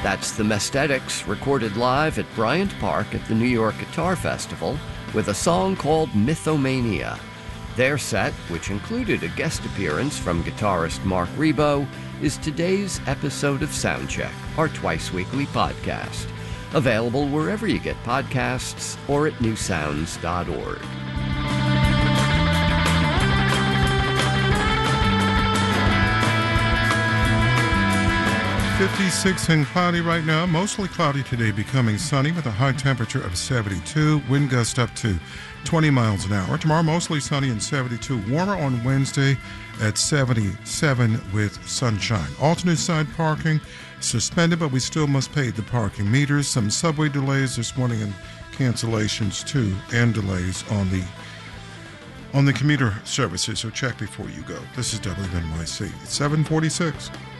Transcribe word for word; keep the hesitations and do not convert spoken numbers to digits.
That's the Mesthetics, recorded live at Bryant Park at the New York Guitar Festival with a song called Mythomania. Their set, which included a guest appearance from guitarist Mark Ribot, is today's episode of Soundcheck, our twice-weekly podcast. Available wherever you get podcasts or at new sounds dot org. fifty-six and cloudy right now. Mostly cloudy today, becoming sunny with a high temperature of seventy-two. Wind gust up to twenty miles an hour. Tomorrow, mostly sunny and seventy-two. Warmer on Wednesday at seventy-seven with sunshine. Alternate side parking suspended, but we still must pay the parking meters. Some subway delays this morning and cancellations too, and delays on the on the commuter services. So check before you go. This is W N Y C. It's seven forty-six.